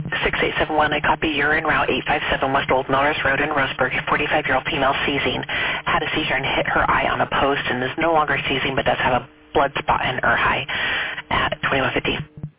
6871, I copy. You're en route 857 West Old Melrose Road in Roseburg. 45-year-old female seizing. Had a seizure and hit her eye on a post and is no longer seizing but does have a blood spot in her eye at 2150.